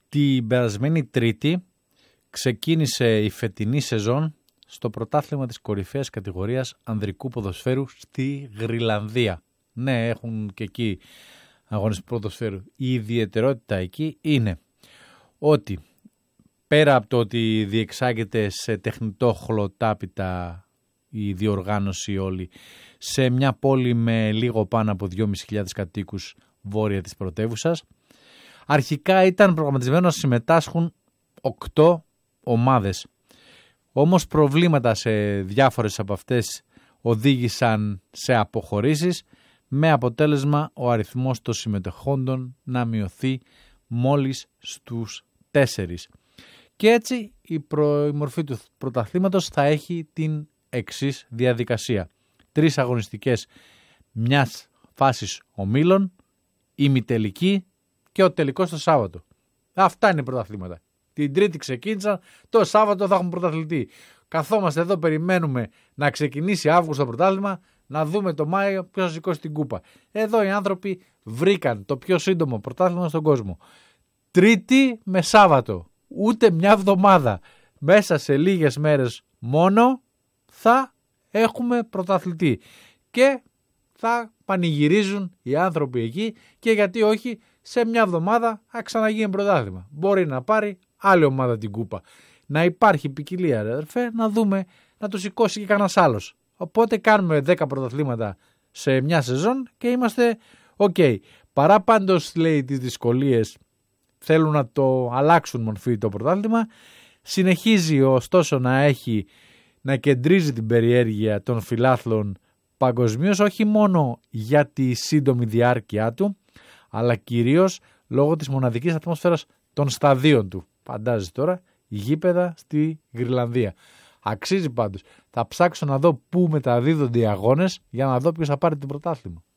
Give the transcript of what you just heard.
Την περασμένη Τρίτη ξεκίνησε η φετινή σεζόν στο πρωτάθλημα της κορυφαίας κατηγορίας ανδρικού ποδοσφαίρου στη Γροιλανδία. Ναι, έχουν και εκεί αγώνες ποδοσφαίρου. Η ιδιαιτερότητα εκεί είναι ότι πέρα από το ότι διεξάγεται σε τεχνητό χολοτάπητα η διοργάνωση όλη σε μια πόλη με λίγο πάνω από 2.500 κατοίκους βόρεια της πρωτεύουσας, αρχικά ήταν προγραμματισμένο να συμμετάσχουν 8 ομάδες. Όμως προβλήματα σε διάφορες από αυτές οδήγησαν σε αποχωρήσεις, με αποτέλεσμα ο αριθμός των συμμετεχόντων να μειωθεί μόλις στους 4. Και έτσι η μορφή του πρωταθλήματος θα έχει την εξής διαδικασία. 3 αγωνιστικές μιας φάσης ομίλων, ημιτελική και ο τελικός το Σάββατο. Αυτά είναι οι πρωταθλήματα. Την Τρίτη ξεκίνησαν, το Σάββατο θα έχουμε πρωταθλητή. Καθόμαστε εδώ, περιμένουμε να ξεκινήσει Αύγουστο το πρωτάθλημα, να δούμε το Μάιο ποιος θα σηκώσει την κούπα. Εδώ οι άνθρωποι βρήκαν το πιο σύντομο πρωτάθλημα στον κόσμο. Τρίτη με Σάββατο, ούτε μια εβδομάδα. Μέσα σε λίγες μέρες μόνο θα έχουμε πρωταθλητή. Και θα πανηγυρίζουν οι άνθρωποι εκεί και γιατί όχι σε μια εβδομάδα θα ξαναγίνει πρωτάθλημα. Μπορεί να πάρει άλλη ομάδα την κούπα. Να υπάρχει ποικιλία, αδερφέ, να δούμε να το σηκώσει και κανένας άλλος. Οπότε κάνουμε 10 πρωταθλήματα σε μια σεζόν και είμαστε ok. Παρά πάντως, λέει, τις δυσκολίες, θέλουν να το αλλάξουν μορφή το πρωτάθλημα, συνεχίζει ωστόσο να κεντρίζει την περιέργεια των φιλάθλων παγκοσμίως, όχι μόνο για τη σύντομη διάρκεια του, αλλά κυρίως λόγω της μοναδικής ατμόσφαιρας των σταδίων του. Φαντάζεσαι τώρα, γήπεδα στη Γροιλανδία. Αξίζει πάντως. Θα ψάξω να δω πού μεταδίδονται οι αγώνες για να δω ποιος θα πάρει το πρωτάθλημα.